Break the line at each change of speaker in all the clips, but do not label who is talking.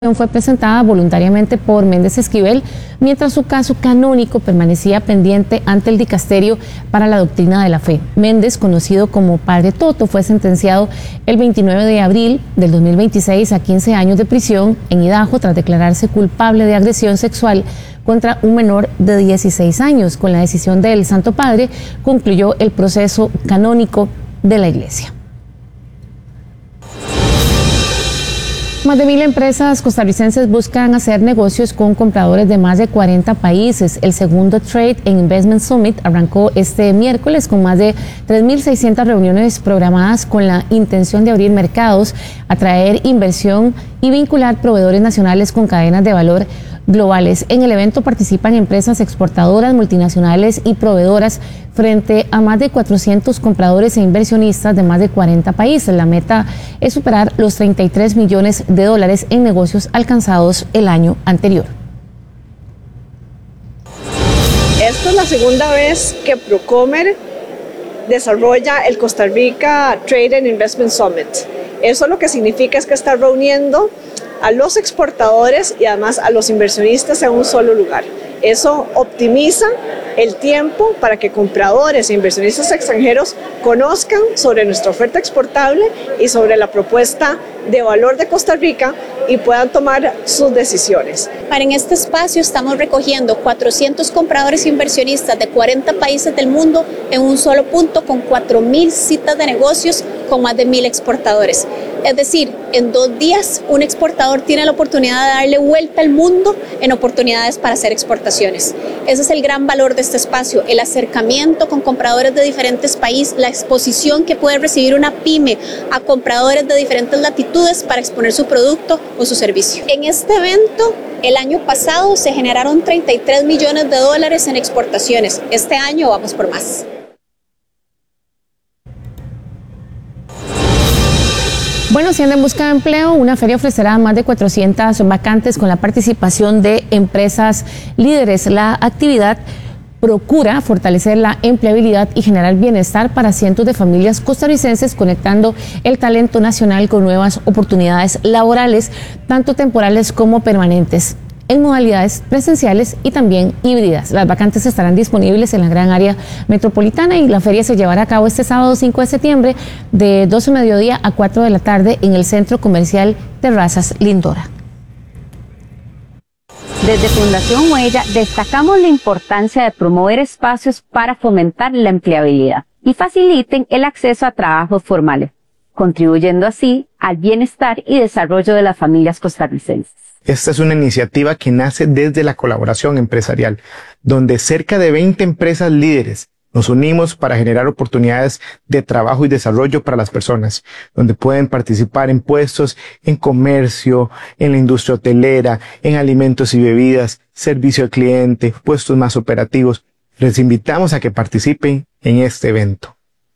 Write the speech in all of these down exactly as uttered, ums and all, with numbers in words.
Fue presentada voluntariamente por Méndez Esquivel, mientras su caso canónico permanecía pendiente ante el Dicasterio para la Doctrina de la Fe. Méndez, conocido como Padre Toto, fue sentenciado el veintinueve de abril del dos mil veintiséis a quince años de prisión en Idaho tras declararse culpable de agresión sexual contra un menor de dieciséis años. Con la decisión del Santo Padre concluyó el proceso canónico de la Iglesia. Más de mil empresas costarricenses buscan hacer negocios con compradores de más de cuarenta países. El segundo Trade and Investment Summit arrancó este miércoles con más de tres mil seiscientas reuniones programadas con la intención de abrir mercados, atraer inversión y vincular proveedores nacionales con cadenas de valor globales. En el evento participan empresas exportadoras, multinacionales y proveedoras frente a más de cuatrocientos compradores e inversionistas de más de cuarenta países. La meta es superar los treinta y tres millones de dólares en negocios alcanzados el año anterior.
Esta es la segunda vez que Procomer desarrolla el Costa Rica Trade and Investment Summit. Eso lo que significa es que está reuniendo a los exportadores y además a los inversionistas en un solo lugar. Eso optimiza el tiempo para que compradores e inversionistas extranjeros conozcan sobre nuestra oferta exportable y sobre la propuesta de valor de Costa Rica y puedan tomar sus decisiones.
Para en este espacio estamos recogiendo cuatrocientos compradores e inversionistas de cuarenta países del mundo en un solo punto con cuatro mil citas de negocios con más de mil exportadores. Es decir, en dos días un exportador tiene la oportunidad de darle vuelta al mundo en oportunidades para hacer exportaciones. Ese es el gran valor de este espacio, el acercamiento con compradores de diferentes países, la exposición que puede recibir una pyme a compradores de diferentes latitudes para exponer su producto o su servicio. En este evento, el año pasado se generaron treinta y tres millones de dólares en exportaciones. Este año vamos por más.
Bueno, si anda en busca de empleo, una feria ofrecerá más de cuatrocientas vacantes con la participación de empresas líderes. La actividad procura fortalecer la empleabilidad y generar bienestar para cientos de familias costarricenses, conectando el talento nacional con nuevas oportunidades laborales, tanto temporales como permanentes, en modalidades presenciales y también híbridas. Las vacantes estarán disponibles en la gran área metropolitana y la feria se llevará a cabo este sábado cinco de septiembre de doce de mediodía a cuatro de la tarde en el Centro Comercial Terrazas Lindora.
Desde Fundación Huella destacamos la importancia de promover espacios para fomentar la empleabilidad y faciliten el acceso a trabajos formales, contribuyendo así al bienestar y desarrollo de las familias costarricenses.
Esta es una iniciativa que nace desde la colaboración empresarial, donde cerca de veinte empresas líderes nos unimos para generar oportunidades de trabajo y desarrollo para las personas, donde pueden participar en puestos en comercio, en la industria hotelera, en alimentos y bebidas, servicio al cliente, puestos más operativos. Les invitamos a que participen en este evento.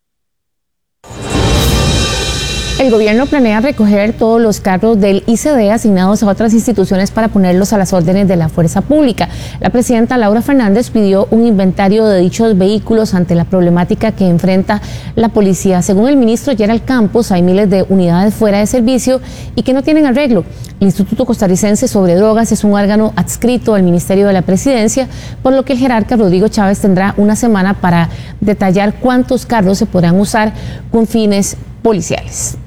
El gobierno planea recoger todos los carros del I C D asignados a otras instituciones para ponerlos a las órdenes de la fuerza pública. La presidenta Laura Fernández pidió un inventario de dichos vehículos ante la problemática que enfrenta la policía. Según el ministro Gerald Campos, hay miles de unidades fuera de servicio y que no tienen arreglo. El Instituto Costarricense sobre Drogas es un órgano adscrito al Ministerio de la Presidencia, por lo que el jerarca Rodrigo Chávez tendrá una semana para detallar cuántos carros se podrán usar con fines policiales.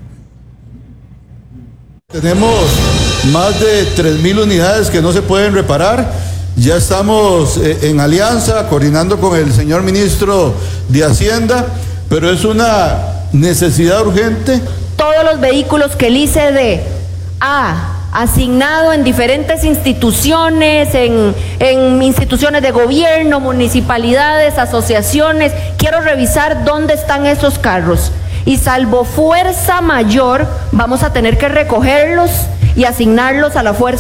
Tenemos más de tres mil unidades que no se pueden reparar. Ya estamos eh, en alianza, coordinando con el señor ministro de Hacienda, pero es una necesidad urgente.
Todos los vehículos que el I C D ha asignado en diferentes instituciones, en, en instituciones de gobierno, municipalidades, asociaciones, quiero revisar dónde están esos carros. Y salvo fuerza mayor, vamos a tener que recogerlos y asignarlos a la fuerza.